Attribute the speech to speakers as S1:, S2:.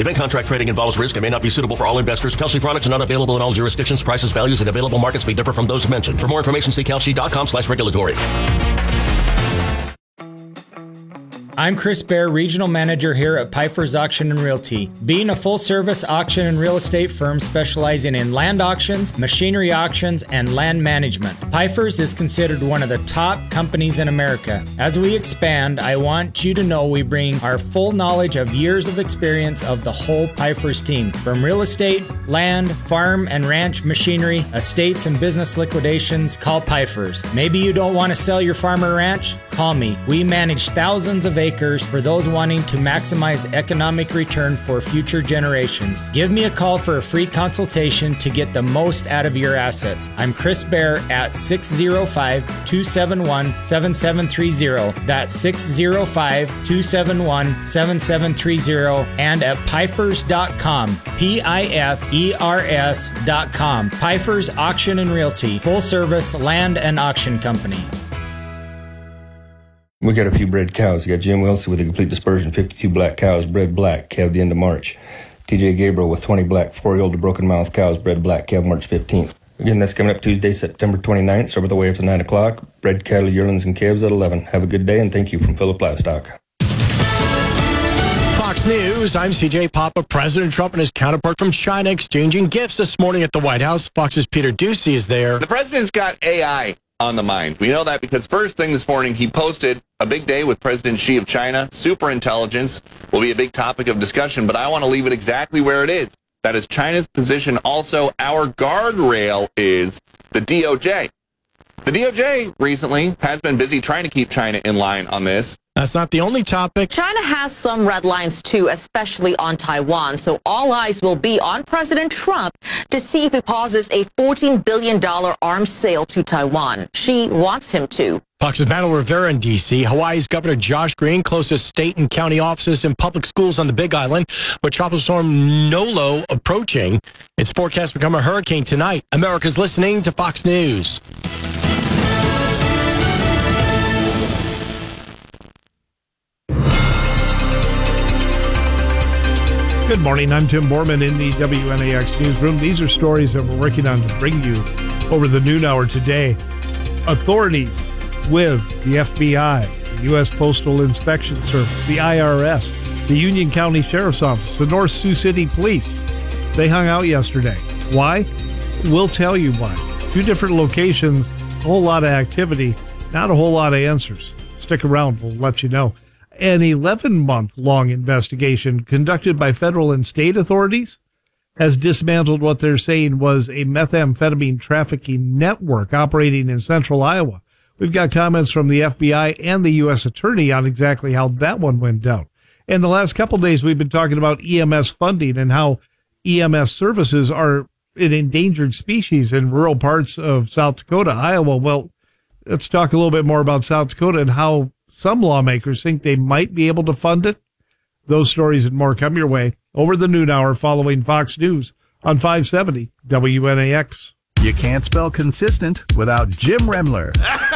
S1: Event contract trading involves risk and may not be suitable for all investors. Kalshi products are not available in all jurisdictions. Prices, values, and available markets may differ from those mentioned. For more information, see kalshi.com/regulatory.
S2: I'm Chris Baer, Regional Manager here at Pfeiffer's Auction and Realty. Being a full-service auction and real estate firm specializing in land auctions, machinery auctions, and land management, Pfeiffer's is considered one of the top companies in America. As we expand, I want you to know we bring our full knowledge of years of experience of the whole Pfeiffer's team. From real estate, land, farm and ranch machinery, estates and business liquidations, call Pfeiffer's. Maybe you don't want to sell your farm or ranch? Call me. We manage thousands of acres for those wanting to maximize economic return for future generations. Give me a call for a free consultation to get the most out of your assets. I'm Chris Baer at 605-271-7730. That's 605-271-7730 and at Pfeiffer's.com. Pifers.com. Pfeiffer's Auction and Realty. Full service land and auction company.
S3: We got a few bred cows. We got Jim Wilson with a complete dispersion, 52 black cows, bred black, calved the end of March. TJ Gabriel with 20 black, 4-year-old to broken mouth cows, bred black, calved March 15th. Again, that's coming up Tuesday, September 29th. Start with the way up to 9 o'clock. Bred cattle, yearlings, and calves at 11. Have a good day, and thank you from Philip Livestock.
S4: Fox News, I'm CJ Papa. President Trump and his counterpart from China exchanging gifts this morning at the White House. Fox's Peter Ducey is there.
S5: The president's got AI on the mind. We know that because first thing this morning, he posted a big day with President Xi of China. Superintelligence will be a big topic of discussion, but I want to leave it exactly where it is. That is China's position. Also, our guardrail is the DOJ. The DOJ recently has been busy trying to keep China in line on this.
S4: That's not the only topic.
S6: China has some red lines, too, especially on Taiwan. So all eyes will be on President Trump to see if he pauses a $14 billion arms sale to Taiwan. Xi wants him to.
S4: Fox's Manuel Rivera in D.C. Hawaii's Governor Josh Green closes state and county offices and public schools on the Big Island. With Tropical Storm Nolo approaching, it's forecast to become a hurricane tonight. America's listening to Fox News.
S7: Good morning. I'm Tim Borman in the WNAX newsroom. These are stories that we're working on to bring you over the noon hour today. Authorities with the FBI, the U.S. Postal Inspection Service, the IRS, the Union County Sheriff's Office, the North Sioux City Police, they hung out yesterday. Why? We'll tell you why. 2 different locations, a whole lot of activity, not a whole lot of answers. Stick around. We'll let you know. An 11-month-long investigation conducted by federal and state authorities has dismantled what they're saying was a methamphetamine trafficking network operating in central Iowa. We've got comments from the FBI and the U.S. Attorney on exactly how that one went down. In the last couple of days, we've been talking about EMS funding and how EMS services are an endangered species in rural parts of South Dakota, Iowa. Well, let's talk a little bit more about South Dakota and how some lawmakers think they might be able to fund it. Those stories and more come your way over the noon hour following Fox News on 570 WNAX.
S8: You can't spell consistent without Jim Remler.